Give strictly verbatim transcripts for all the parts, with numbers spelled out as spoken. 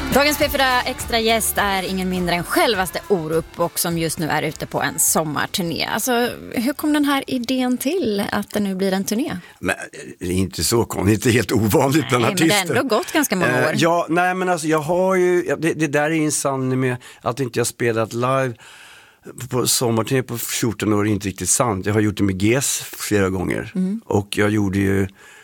Dagens P fyra extra gäst är ingen mindre än självaste Orup och som just nu är ute på en sommarturné. Alltså, hur kom den här idén till att det nu blir en turné? Men det är inte så konstigt, det är helt ovanligt bland artister. Nej, men det har ändå gått ganska många år. Eh, ja, nej men alltså jag har ju, det, det där är en sanning med att inte jag spelat live på sommarturné på fjorton år är inte riktigt sant. Jag har gjort det med G S flera gånger mm. och jag gjorde ju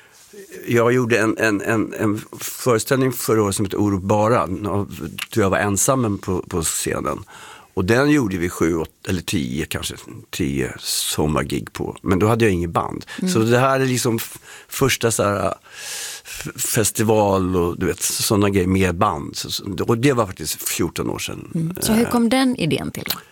Jag gjorde en, en, en, en föreställning förra året som heter Orup bara. Då jag var ensam på, på scenen. Och den gjorde vi sju, åtta, eller tio kanske, tio sommargig på. Men då hade jag ingen band. Mm. Så det här är liksom f- första så här, f- festival och du vet, sådana grejer med band. Så, och det var faktiskt fjorton år sedan. Mm. Så hur kom den idén till då?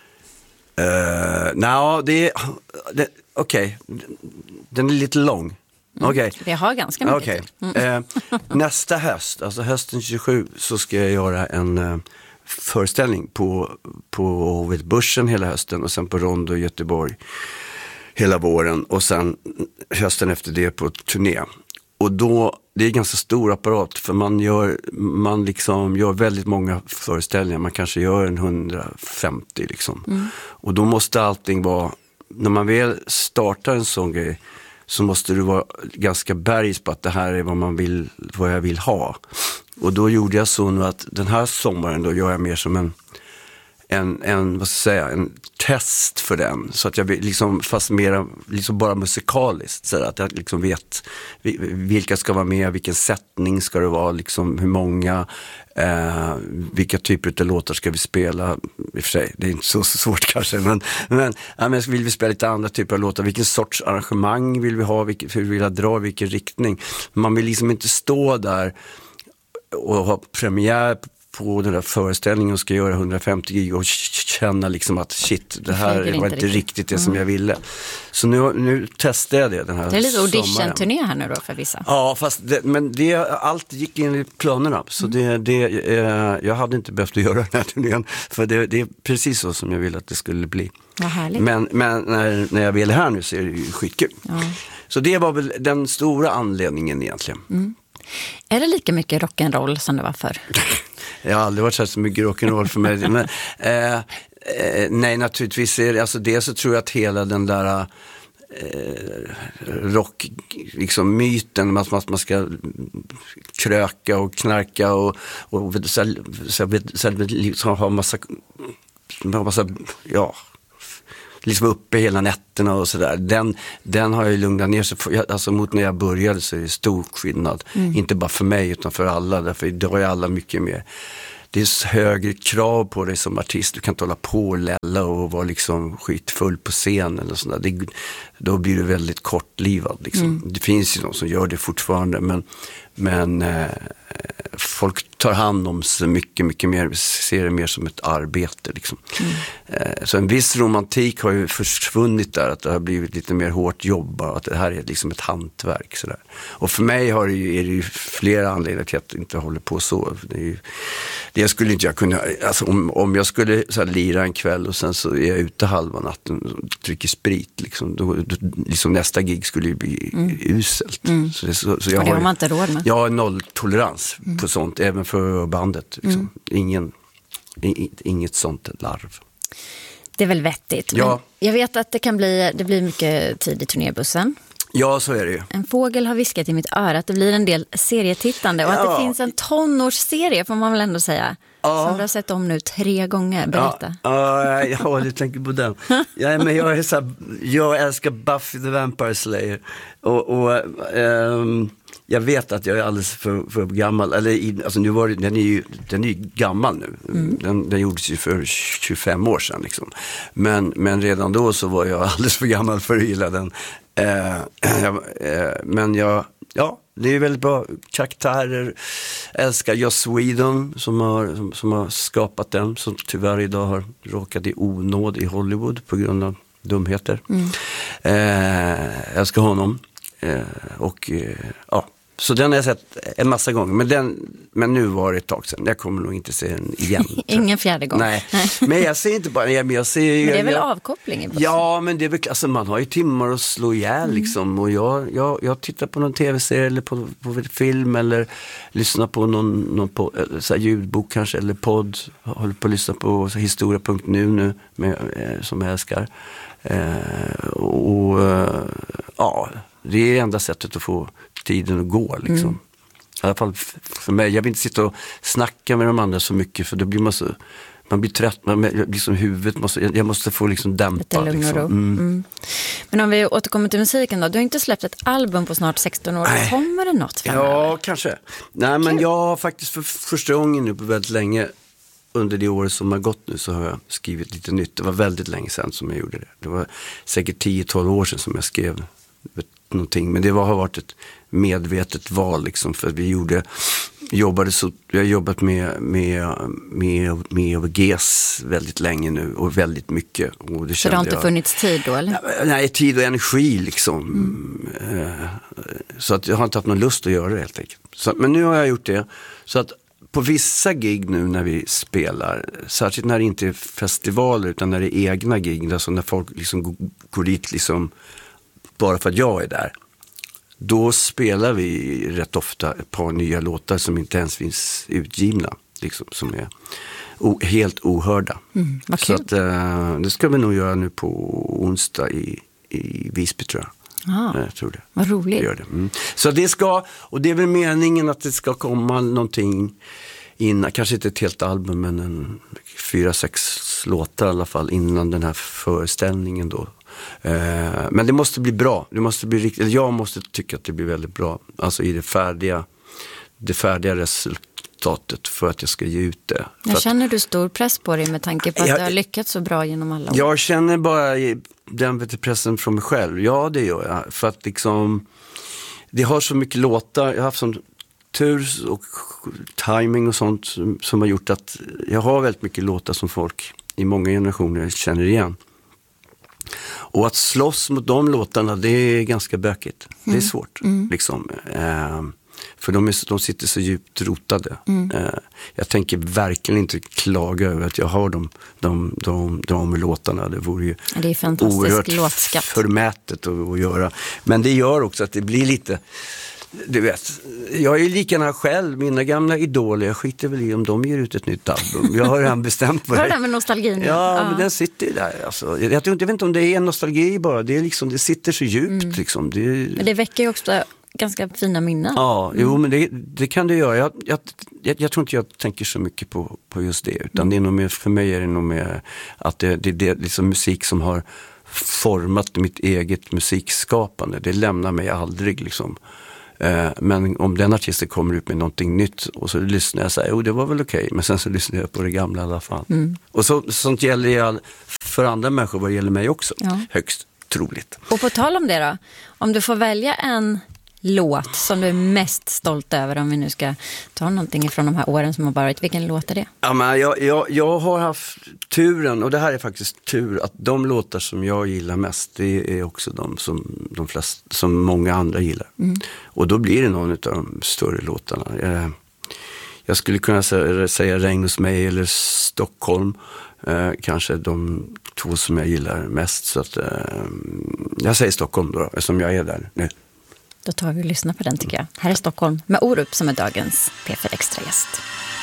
Uh, Nej, det, det okej. Okay. Den är lite lång. Mm. Okay. Det har ganska mycket okay. mm. eh, Nästa höst, alltså hösten tjugosju, så ska jag göra en eh, föreställning på, på vet, Börsen hela hösten och sen på Rondo i Göteborg hela våren och sen hösten efter det på turné. Och då, det är en ganska stor apparat för man gör, man liksom gör väldigt många föreställningar, man kanske gör en hundrafemtio liksom. Mm. Och då måste allting vara, när man väl startar en sån grej så måste du vara ganska bergs på att det här är vad man vill, vad jag vill ha. Och då gjorde jag så nu att den här sommaren då gör jag mer som en en, en vad ska jag säga, en test för den. Så att jag liksom, fast mer liksom bara musikaliskt, så att jag liksom vet vilka ska vara med, vilken sättning ska det vara, liksom hur många, eh, vilka typer av låtar ska vi spela. I och för sig, det är inte så svårt kanske, men, men, ja, men vill vi spela lite andra typer av låtar, vilken sorts arrangemang vill vi ha, vilken, hur vill jag dra, vilken riktning. Man vill liksom inte stå där och ha premiär på den där föreställningen och ska göra hundrafemtio gig och känna liksom att shit, det här var inte riktigt, riktigt det mm. som jag ville. Så nu, nu testar jag det den här. Det är lite audition-turné här nu då för vissa. Ja, fast det, men det, allt gick in i planerna. Så mm. det, det, eh, jag hade inte behövt att göra den här turnén, för det, det är precis så som jag ville att det skulle bli. Vad härligt. Men, men när, när jag vill här nu så är det ju skitkul. Ja. Så det var väl den stora anledningen egentligen. Mm. Är det lika mycket rock'n'roll som det var förr? Jag har aldrig varit så mycket rock'n'roll för mig. Men, eh, eh, nej, naturligtvis är det, alltså det så tror jag att hela den där eh, rock, liksom myten att man, man ska kröka och knarka och, och så, så, så, så, ha massa, ha massa, ja, liksom uppe hela nätterna och sådär. Den, den har jag lugnat ner sig för, alltså mot när jag började så är det stor skillnad. Mm. Inte bara för mig utan för alla, därför idag är alla mycket mer. Det är högre krav på dig som artist. Du kan inte hålla på och lälla och vara liksom skitfull på scenen och sådär. Det, då blir du väldigt kortlivad liksom. Mm. Det finns ju någon som gör det fortfarande, men, men eh, folk tar hand om sig mycket, mycket mer, ser det mer som ett arbete liksom. Mm. Eh, så en viss romantik har ju försvunnit där, att det har blivit lite mer hårt jobb, att det här är liksom ett hantverk sådär. Och för mig har det ju, är det ju flera anledningar till att jag inte håller på så. Det är ju, det skulle inte jag kunna, alltså om, om jag skulle så här, lira en kväll och sen så är jag ute halva natten och dricker sprit liksom, då, då, liksom nästa gig skulle ju bli mm. uselt. Mm. Så det, så, så jag och det har har man inte råd med. Jag har nolltolerans mm. på sånt, även för bandet. Liksom. Mm. Ingen, in, inget sånt larv. Det är väl vettigt. Ja. Jag vet att det kan bli, det blir mycket tid i turnébussen. Ja, så är det ju. En fågel har viskat i mitt öra att det blir en del serietittande och ja. Att det finns en tonårsserie, får man väl ändå säga. Ja. Som du har sett om nu tre gånger. Berätta. Ja, ja, ja du tänker på den. Ja, men jag, är så här, jag älskar Buffy the Vampire Slayer. Och, och um, jag vet att jag är alldeles för, för gammal. Eller, alltså, nu var det, den, är ju, den är ju gammal nu. Mm. Den, den gjordes ju för tjugofem år sedan. Liksom. Men, men redan då så var jag alldeles för gammal för att gilla den. Eh, eh, men jag, ja, det är väldigt bra karaktärer. Jag älskar Joss Whedon som har, som, som har skapat den, som tyvärr idag har råkat i onåd i Hollywood på grund av dumheter. Mm. Eh, jag älskar honom. Eh, och eh, ja, Så den har jag sett en massa gånger. Men, den, men nu var det ett tag sedan. Jag kommer nog inte se den igen. Ingen fjärde gång. Nej, men jag ser inte bara... Jag, jag ser, men det är väl jag, avkoppling i bussen? Ja, men det är väl... Alltså, man har ju timmar att slå ihjäl mm. liksom. Och jag, jag, jag tittar på någon tv-serie eller på, på film eller lyssnar på någon, någon på, så här, ljudbok kanske eller podd. Jag håller på att lyssna på historia punkt nu nu med, eh, som jag älskar. Eh, och eh, ja, det är enda sättet att få tiden att gå liksom. Mm. I alla fall för mig. Jag vill inte sitta och snacka med de andra så mycket för då blir man så, man blir trött, man liksom huvudet måste, jag måste få liksom dämpa liksom. Mm. Mm. Men om vi återkommer till musiken då, du har inte släppt ett album på snart sexton år. Nej. Kommer det något framöver? Ja, kanske. Nej, men jag har faktiskt för första gången nu på väldigt länge under det året som har gått nu så har jag skrivit lite nytt. Det var väldigt länge sedan som jag gjorde det. Det var säkert tio tolv år sedan som jag skrev någonting. Men det var, har varit ett medvetet val liksom, för vi gjorde, jobbade så, jag har jobbat med, med, med, med O V Gs väldigt länge nu och väldigt mycket. Och det så det har inte jag, funnits tid då eller? Nej, tid och energi liksom. Mm. Så att jag har inte haft någon lust att göra det helt enkelt. Så, men nu har jag gjort det. Så att på vissa gig nu när vi spelar, särskilt när det inte är festivaler utan när det är egna gig, alltså när folk liksom går dit liksom bara för att jag är där, då spelar vi rätt ofta ett par nya låtar som inte ens finns utgivna, liksom, som är o- helt ohörda. Mm, så att, uh, det ska vi nog göra nu på onsdag i, i Visby tror jag. Ah, jag tror det. Vad roligt. Det gör det. Mm. Så det ska, och det är väl meningen att det ska komma någonting innan, kanske inte ett helt album men en fyra, sex låtar i alla fall innan den här föreställningen då. Eh, men det måste bli bra. Det måste bli riktigt, jag måste tycka att det blir väldigt bra. Alltså i det färdiga, det färdiga resultatet för att jag ska ge ut det. Jag känner du stor press på dig med tanke på att jag, du har lyckats så bra genom alla år? Jag känner bara den pressen från mig själv. Ja, det gör jag. För att liksom, det har så mycket låtar. Jag har haft sån tur och timing och sånt som, som har gjort att jag har väldigt mycket låtar som folk i många generationer känner igen. Och att slåss mot de låtarna, det är ganska bökigt. Mm. Det är svårt. Mm. Liksom. Eh, för de, är, de sitter så djupt rotade. Mm. Eh, jag tänker verkligen inte klaga över att jag har de, de, de, de låtarna. Det vore ju det är fantastisk oerhört låtskatt. Förmätet att, att göra. Men det gör också att det blir lite... Du vet, jag är ju likadana själv. Mina gamla idoler, jag skiter väl i om de ger ut ett nytt album. Jag har redan bestämt på det. Var det med nostalgin? Ja, ja, men den sitter ju där. Alltså. Jag, jag, jag vet inte om det är nostalgi bara. Det, är liksom, det sitter så djupt. Mm. Liksom. Det, men det väcker ju också ganska fina minnen. Ja, mm. jo, men det, det kan det göra. Jag, jag, jag, jag tror inte jag tänker så mycket på, på just det. Utan mm. det är nog mer, för mig är det nog mer att det, det, det är liksom musik som har format mitt eget musikskapande. Det lämnar mig aldrig liksom. Men om den artisten kommer ut med någonting nytt och så lyssnar jag och säger, jo det var väl okej, okay. Men sen så lyssnar jag på det gamla i alla fall. Mm. Och så, sånt gäller ju all, för andra människor, vad gäller mig också, ja. Högst troligt. Och på tal om det då, om du får välja en låt som du är mest stolt över, om vi nu ska ta någonting från de här åren som har varit, vilken låt är det? Ja, men jag, jag, jag har haft turen, och det här är faktiskt tur, att de låtar som jag gillar mest, det är också de som, de flesta, som många andra gillar. Mm. Och då blir det någon av de större låtarna. Jag, jag skulle kunna säga, säga Regn hos mig eller Stockholm, eh, kanske de två som jag gillar mest. Så att, eh, jag säger Stockholm då, eftersom jag är där nu. Då tar vi och lyssnar på den tycker jag. Här är Stockholm med Orup som är dagens P fyra Extra gäst.